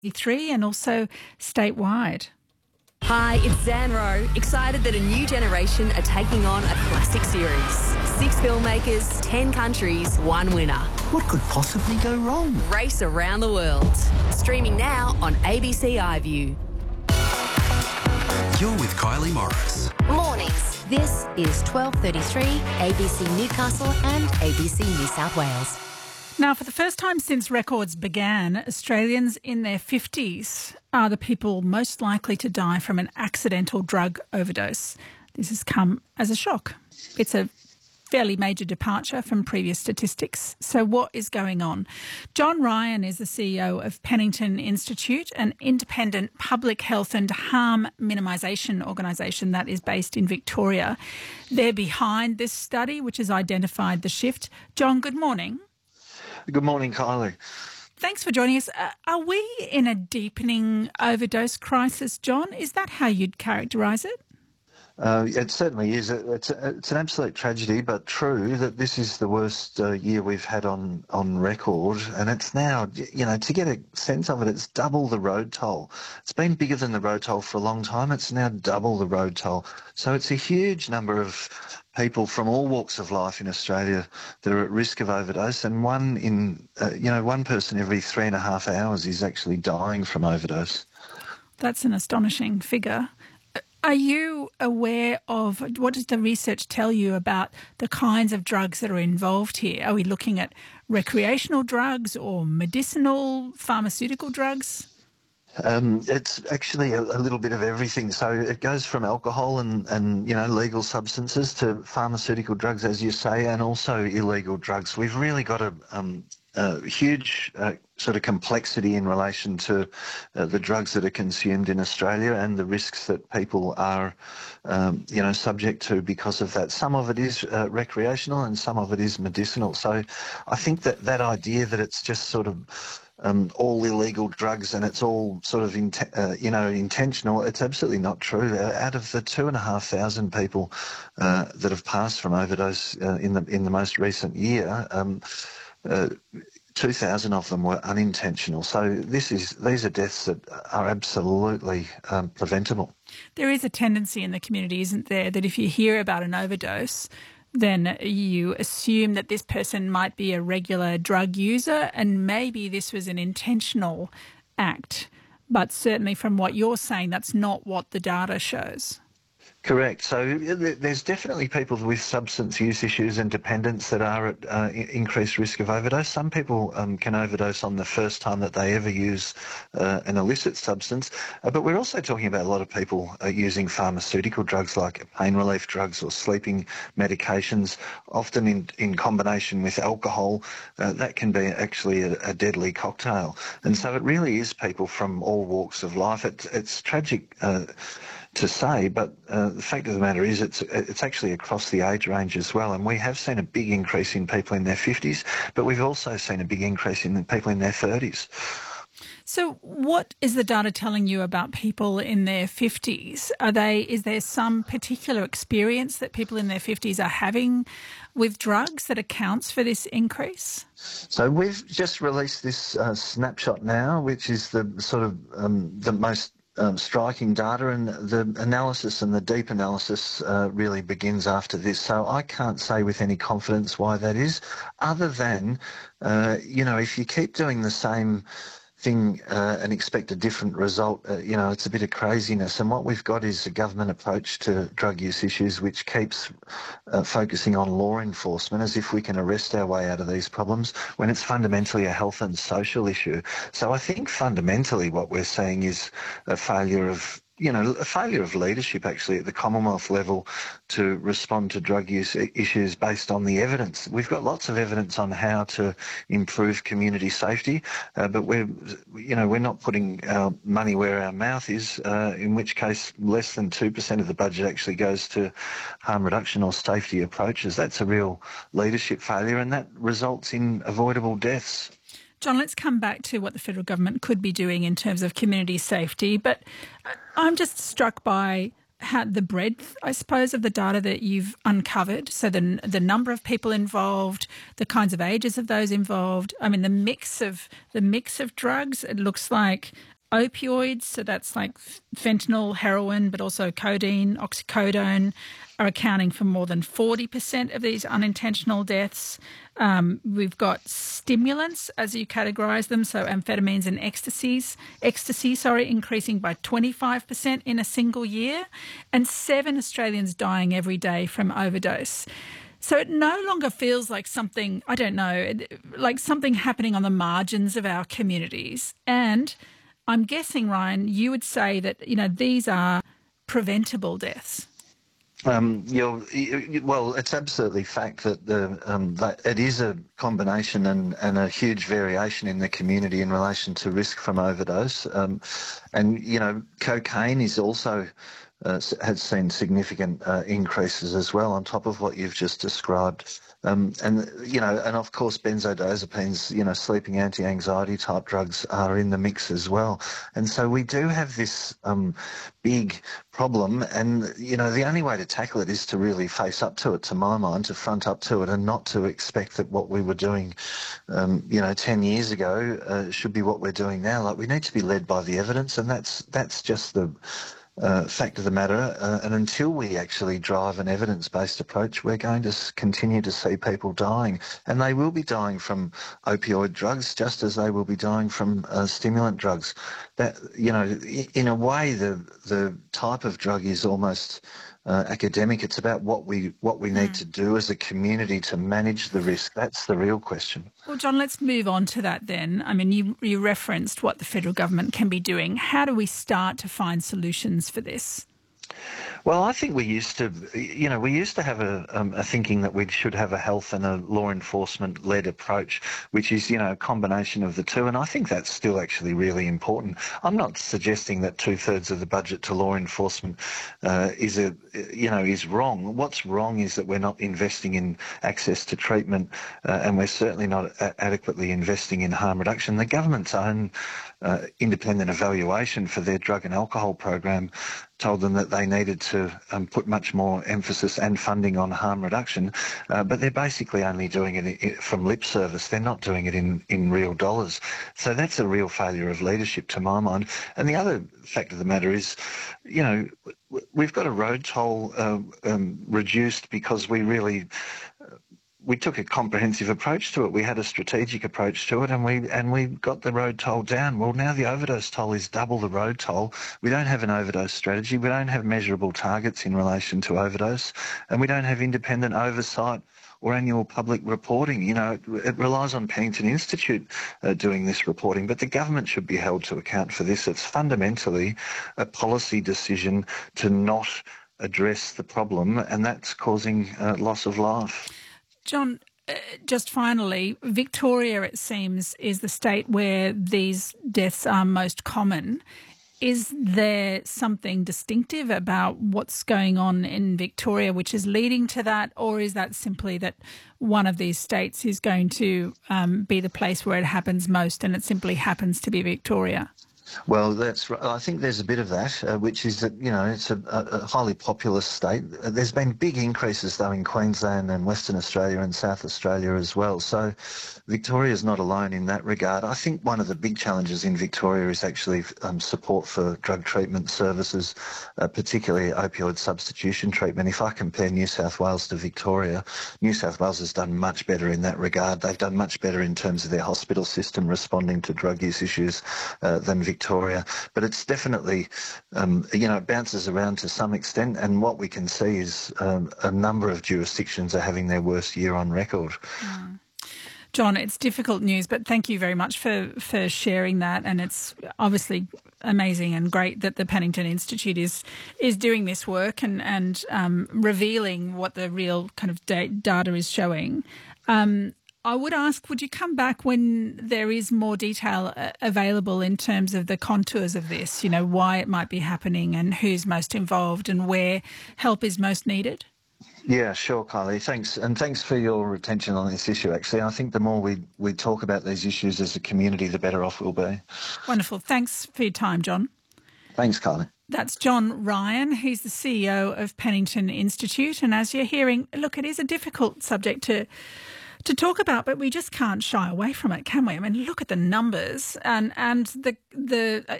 3 and also statewide. Hi, it's Zan Rowe, excited that a new generation are taking on a classic series. 6 filmmakers, 10 countries, 1 winner. What could possibly go wrong? Race around the world. Streaming now on ABC iView. You're with Kylie Morris. Mornings. This is 12:33 ABC Newcastle and ABC New South Wales. Now, for the first time since records began, Australians in their 50s are the people most likely to die from an accidental drug overdose. This has come as a shock. It's a fairly major departure from previous statistics. So what is going on? John Ryan is the CEO of Pennington Institute, an independent public health and harm minimisation organisation that is based in Victoria. They're behind this study, which has identified the shift. John, good morning. Good morning, Kylie. Thanks for joining us. Are we in a deepening overdose crisis, John? Is that how you'd characterise it? It certainly is. It's an absolute tragedy, but true that this is the worst year we've had on record. And it's now, to get a sense of it, it's double the road toll. It's been bigger than the road toll for a long time. It's now double the road toll. So it's a huge number of people from all walks of life in Australia that are at risk of overdose, and one person every 3.5 hours is actually dying from overdose. That's an astonishing figure. Are you aware of what does the research tell you about the kinds of drugs that are involved here? Are we looking at recreational drugs or medicinal, pharmaceutical drugs? It's actually a little bit of everything. So it goes from alcohol and legal substances to pharmaceutical drugs, as you say, and also illegal drugs. We've really got a huge sort of complexity in relation to the drugs that are consumed in Australia and the risks that people are, subject to because of that. Some of it is recreational and some of it is medicinal. So I think that idea that it's just sort of all illegal drugs and it's all sort of intentional, it's absolutely not true. Out of the 2,500 people that have passed from overdose in the most recent year, 2,000 of them were unintentional. So these are deaths that are absolutely preventable. There is a tendency in the community, isn't there, that if you hear about an overdose, then you assume that this person might be a regular drug user and maybe this was an intentional act. But certainly from what you're saying, that's not what the data shows. Correct. So there's definitely people with substance use issues and dependence that are at increased risk of overdose. Some people can overdose on the first time that they ever use an illicit substance. But we're also talking about a lot of people using pharmaceutical drugs like pain relief drugs or sleeping medications, often in combination with alcohol. That can be actually a deadly cocktail. And so it really is people from all walks of life. It's tragic to say, but the fact of the matter is it's actually across the age range as well, and we have seen a big increase in people in their 50s, but we've also seen a big increase in people in their 30s. So what is the data telling you about people in their 50s? Is there some particular experience that people in their 50s are having with drugs that accounts for this increase? So we've just released this snapshot now, which is the sort of the most striking data, and the analysis and the deep analysis really begins after this. So I can't say with any confidence why that is, other than, if you keep doing the same thing and expect a different result, it's a bit of craziness. And what we've got is a government approach to drug use issues which keeps focusing on law enforcement as if we can arrest our way out of these problems when it's fundamentally a health and social issue. So I think fundamentally what we're seeing is a failure of leadership actually at the Commonwealth level to respond to drug use issues based on the evidence. We've got lots of evidence on how to improve community safety, but we're not putting our money where our mouth is, in which case less than 2% of the budget actually goes to harm reduction or safety approaches. That's a real leadership failure, and that results in avoidable deaths. John, let's come back to what the federal government could be doing in terms of community safety, but I'm just struck by how the breadth, I suppose, of the data that you've uncovered. So the number of people involved, the kinds of ages of those involved. I mean, the mix of drugs. It looks like Opioids, so that's like fentanyl, heroin, but also codeine, oxycodone, are accounting for more than 40% of these unintentional deaths. We've got stimulants, as you categorise them, so amphetamines and ecstasy, increasing by 25% in a single year, and 7 Australians dying every day from overdose. So it no longer feels like something, I don't know, like something happening on the margins of our communities. And I'm guessing, Ryan, you would say that, these are preventable deaths. Well, it's absolutely fact that that it is a combination and a huge variation in the community in relation to risk from overdose. And cocaine is also has seen significant increases as well on top of what you've just described. And of course, benzodiazepines, sleeping anti-anxiety type drugs are in the mix as well. And so we do have this big problem. And, the only way to tackle it is to really face up to it, to my mind, to front up to it and not to expect that what we were doing, 10 years ago should be what we're doing now. Like, we need to be led by the evidence, and that's just the fact of the matter, and until we actually drive an evidence-based approach, we're going to continue to see people dying, and they will be dying from opioid drugs just as they will be dying from stimulant drugs. That, in a way, the type of drug is almost academic. It's about what we need to do as a community to manage the risk. That's the real question. Well, John, let's move on to that then. I mean, you referenced what the federal government can be doing. How do we start to find solutions for this? Well, I think we used to have a thinking that we should have a health and a law enforcement-led approach, which is, a combination of the two. And I think that's still actually really important. I'm not suggesting that 2/3 of the budget to law enforcement is wrong. What's wrong is that we're not investing in access to treatment, and we're certainly not adequately investing in harm reduction. The government's own independent evaluation for their drug and alcohol program told them that they needed to put much more emphasis and funding on harm reduction, but they're basically only doing it from lip service. They're not doing it in real dollars. So that's a real failure of leadership to my mind. And the other fact of the matter is, we've got a road toll reduced because we took a comprehensive approach to it. We had a strategic approach to it, and we got the road toll down. Well, now the overdose toll is double the road toll. We don't have an overdose strategy. We don't have measurable targets in relation to overdose, and we don't have independent oversight or annual public reporting. It relies on Pennington Institute doing this reporting, but the government should be held to account for this. It's fundamentally a policy decision to not address the problem, and that's causing loss of life. John, just finally, Victoria, it seems, is the state where these deaths are most common. Is there something distinctive about what's going on in Victoria which is leading to that, or is that simply that one of these states is going to be the place where it happens most and it simply happens to be Victoria? Well, that's right. I think there's a bit of that, which is that, it's a highly populous state. There's been big increases, though, in Queensland and Western Australia and South Australia as well. So Victoria's not alone in that regard. I think one of the big challenges in Victoria is actually support for drug treatment services, particularly opioid substitution treatment. If I compare New South Wales to Victoria, New South Wales has done much better in that regard. They've done much better in terms of their hospital system responding to drug use issues than Victoria. But it's definitely, it bounces around to some extent, and what we can see is a number of jurisdictions are having their worst year on record. Mm. John, it's difficult news, but thank you very much for sharing that. And it's obviously amazing and great that the Pennington Institute is doing this work and revealing what the real kind of data is showing. I would ask, would you come back when there is more detail available in terms of the contours of this, why it might be happening and who's most involved and where help is most needed? Yeah, sure, Kylie. Thanks. And thanks for your attention on this issue, actually. I think the more we talk about these issues as a community, the better off we'll be. Wonderful. Thanks for your time, John. Thanks, Kylie. That's John Ryan. He's the CEO of Pennington Institute. And as you're hearing, look, it is a difficult subject to talk about, but we just can't shy away from it, can we? I mean, look at the numbers and the